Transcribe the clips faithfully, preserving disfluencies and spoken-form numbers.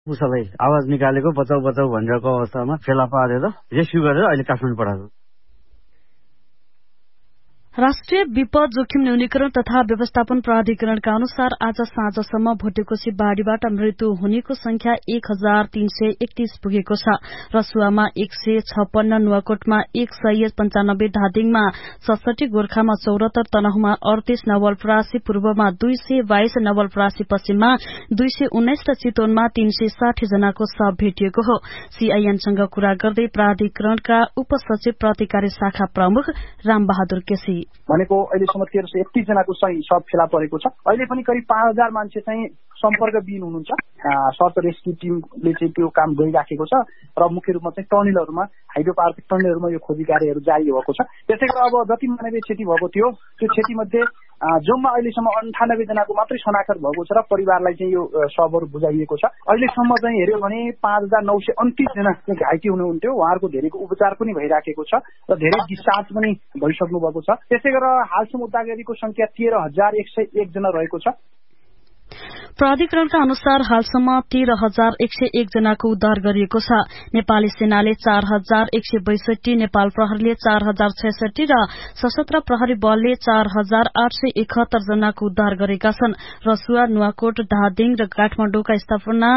उसलाई आवाज निकालेको बचाउ बचाउ भनेको अवस्थामा फेला पारेर रेस्क्यु गरेर अहिले काठमाडौँ पठाएको। राष्ट्रिय विपद जोखिम न्यूनीकरण तथा व्यवस्थापन प्राधिकरणका अनुसार आज साँझसम्म भोटेकोशी बाढ़ीबाट मृत्यु हुनेको संख्या एक हजार तीन सय एकतीस पुगेको छ। रसुवामा एक सय छप्पन्न, नुवाकोटमा एक सय पञ्चानब्बे, धादिङमा सडसठी, गोर्खामा चौरात्तर, तनहुमा अडतीस, नवलपरासी पूर्वमा दुई सय बाइस, नवलपरासी पश्चिममा दुई सय उन्नाइस र चितवनमा तीन सय साठी जनाको शव भेटिएको हो। सीआईएनसँग कुरा गर्दै प्राधिकरणका उपसचिव प्रतिकारी शाखा प्रमुख रामबहादुर केसी भनेको अहिलेसम्म तेह्र सय एकतीस जनाको सही सब फेला परेको छ। अहिले पनि करिब पाँच हजार मान्छे चाहिँ सम्पर्कविहीन हुनुहुन्छ। सर्च रेस्क्यु टिमले चाहिँ त्यो काम गरिराखेको छ र मुख्य रूपमा चाहिँ टनेलहरूमा, हाइड्रो पावर टनेलहरूमा यो खोजी कार्यहरू जारी भएको छ। त्यसै गरी अब जति मानवीय क्षति भएको थियो त्यो क्षतिमध्ये जम्मा अहिलेसम्म अन्ठानब्बे जनाको मात्रै शनाखत भएको छ र परिवारलाई चाहिँ यो शवहरू बुझाइएको छ। अहिलेसम्म चाहिँ हेऱ्यो भने पाँच हजार नौ सय उन्तिस जना घाइते हुनुहुन्थ्यो। उहाँहरूको धेरैको उपचार पनि भइराखेको छ र धेरै डिस्चार्ज पनि भइसक्नु भएको छ। त्यसै गरेर हालसम्म उद्धारकर्मीको संख्या तेह्र हजार एक सय एक जना रहेको छ। प्राधिकरणका अनुसार हालसम्म तेह्र हजार एक सय एक जनाको उद्धार गरिएको छ। नेपाली सेनाले चार हजार एक सय बैसठी, नेपाल प्रहरीले चार हजार छैसठी र सशस्त्र प्रहरी बलले चार हजार आठ सय एकहत्तर जनाको उद्धार गरेका छन्। रसुवा, नुवाकोट, धादिङ र काठमाडौँका स्थापना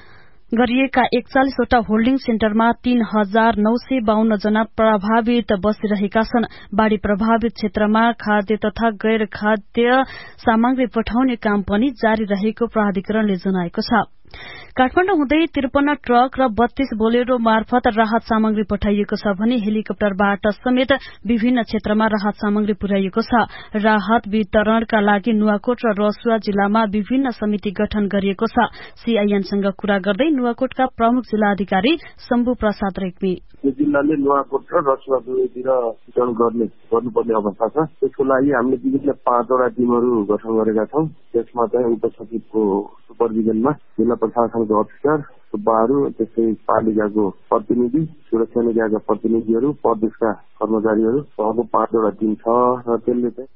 गरिएका एकचालिसवटा होल्डिङ सेन्टरमा तीन हजार नौ सय बाहन्न जना प्रभावित बसिरहेका छन्। बाढ़ी प्रभावित क्षेत्रमा खाद्य तथा गैर खाद्य सामग्री पठाउने काम पनि जारी रहेको प्राधिकरणले जनाएको छ। काठमाडौँ हुँदै त्रिपन्न ट्रक र बत्तीस बोलेरो मार्फत राहत सामग्री पठाइएको छ भने हेलिकप्टरबाट समेत विभिन्न क्षेत्रमा राहत सामग्री पुर्याइएको छ। राहत वितरणका लागि नुवाकोट र रसुवा जिल्लामा विभिन्न समिति गठन गरिएको छ। सीआईएनसँग कुरा गर्दै नुवाकोटका प्रमुख जिल्लाधिकारी शम्भु प्रसाद रेग्मी यो जिल्लाले नुवाकोट र रसुवा दुवैतिर वितरण गर्ने गर्नुपर्ने अवस्था छ। त्यसको लागि हामीले विभिन्न पाँचवटा टिमहरू गठन गरेका छौं। त्यसमा चाहिँ उपसचिवको सुपरभिजनमा जिल्ला प्रशासनको अफिसर, सुब्बाहरू, त्यस्तै पालिकाको प्रतिनिधि, सुरक्षा निकायका प्रतिनिधिहरू, प्रदेशका कर्मचारीहरू सहको पाँचवटा टिम छ र त्यसले चाहिँ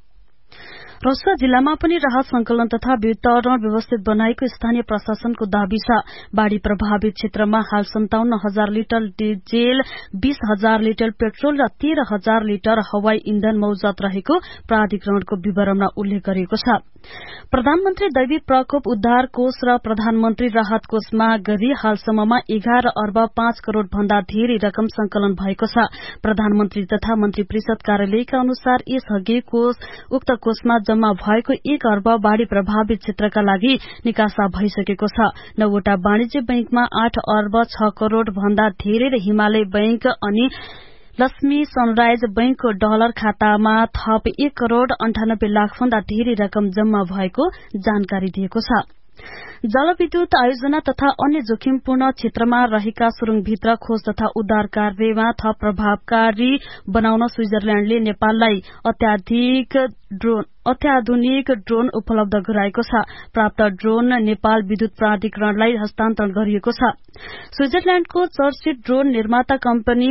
रसुवा जिल्लामा पनि राहत संकलन तथा वितरण व्यवस्थित बनाएको स्थानीय प्रशासनको दावी छ। बाढ़ी प्रभावित क्षेत्रमा हाल सन्ताउन्न हजार लिटर डिजेल, बीस हजार लिटर पेट्रोल र तेह्र हजार लिटर हवाई इन्धन मौजूद रहेको प्राधिकरणको विवरणमा उल्लेख गरिएको छ। प्रधानमन्त्री दैवी प्रकोप उद्धार कोष र प्रधानमन्त्री राहत कोषमा गरी हालसम्ममा एघार अर्ब पाँच करोड़ भन्दा धेरै रकम संकलन भएको छ। प्रधानमन्त्री तथा मन्त्री परिषद कार्यालयका अनुसार यसअघि कोष उक्त कोषमा जम्मा भएको एक अर्ब बाढ़ी प्रभावित क्षेत्रका लागि निकासा भइसकेको छ। नौवटा वाणिज्य बैंकमा आठ अर्ब छ करोड़ भन्दा धेरै र हिमालय बैंक अनि लक्ष्मी सनराइज बैंकको डलर खातामा थप एक करोड़ अन्ठानब्बे लाख भन्दा धेरै रकम जम्मा भएको जानकारी दिएको छ। जलविद्युत आयोजना तथा अन्य जोखिमपूर्ण क्षेत्रमा रहेका सुरुङभित्र खोज तथा उद्धार कार्यमा थप प्रभावकारी बनाउन स्विजरल्याण्डले नेपाललाई अत्याधिक ड्रोन अत्याधुनिक ड्रोन उपलब्ध गराएको छ। प्राप्त ड्रोन नेपाल विद्युत प्राधिकरणलाई हस्तान्तरण गरिएको छ। स्विजरल्याण्डको चर्चित ड्रोन निर्माता कम्पनी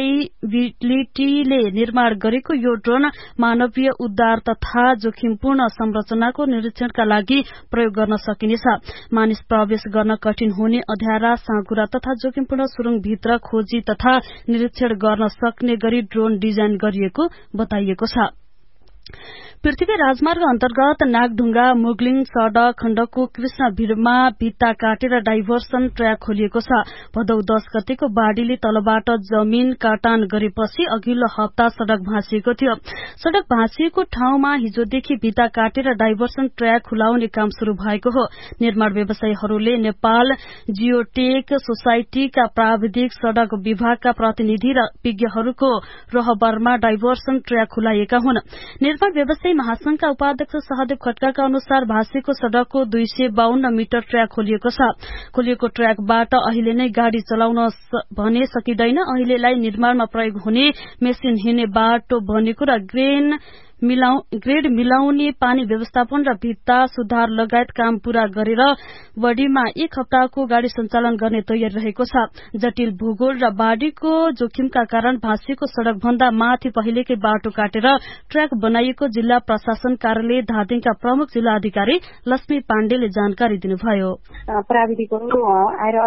फ्लाइबिलिटीले निर्माण गरेको यो ड्रोन मानवीय उद्धार तथा जोखिमपूर्ण संरचनाको निरीक्षणका लागि प्रयोग गर्न सकिनेछ। मानिस प्रवेश गर्न कठिन हुने अँध्यारा, साँघुरा तथा जोखिमपूर्ण सुरुङभित्र खोजी तथा निरीक्षण गर्न सक्ने गरी ड्रोन डिजाइन गरिएको बताइएको छ। पृथ्वी राजमार्ग अन्तर्गत नागढुङ्गा मुगलिङ सड़क खण्डको कृष्णभिरमा भित्ता काटेर डाइभर्सन ट्र्याक खोलिएको छ। भदौ दश गतेको बाढ़ीले तलबाट जमीन काटान गरेपछि अघिल्लो हप्ता सड़क भाँसिएको थियो। सड़क भाँसिएको ठाउँमा हिजोदेखि भित्ता काटेर डाइभर्सन ट्र्याक खुलाउने काम शुरू भएको हो। निर्माण व्यवसायीहरूले नेपाल जियोटेक सोसाइटीका प्राविधिक सड़क विभागका प्रतिनिधि र विज्ञहरूको रहबरमा डाइभर्सन ट्र्याक खुलाइएका हुन्। निर्माण व्यवसायी महासंघका उपाध्यक्ष सहदेव खड्काका अनुसार भाँसेको सड़कको दुई सय बाहन्न मिटर ट्र्याक खोलिएको छ। खोलिएको ट्र्याकबाट अहिले नै गाड़ी चलाउन भने सकिँदैन। अहिलेलाई निर्माणमा प्रयोग हुने मेसिन हिँड्ने बाटो बनेको र ग्रेन ग्रेड मिलाउने, पानी व्यवस्थापन र भित्ता सुधार लगायत काम पूरा गरेर बढीमा एक हप्ताको गाड़ी सञ्चालन गर्ने तयारी रहेको छ। जटिल भूगोल र बाढ़ीको जोखिमका कारण भाँसिएको सड़क भन्दा माथि पहिलेकै बाटो काटेर ट्र्याक बनाइएको जिल्ला प्रशासन कार्यालय धादिङका प्रमुख जिल्ला अधिकारी लक्ष्मी पाण्डेले जानकारी दिनुभयो। प्राविधिकहरू आएर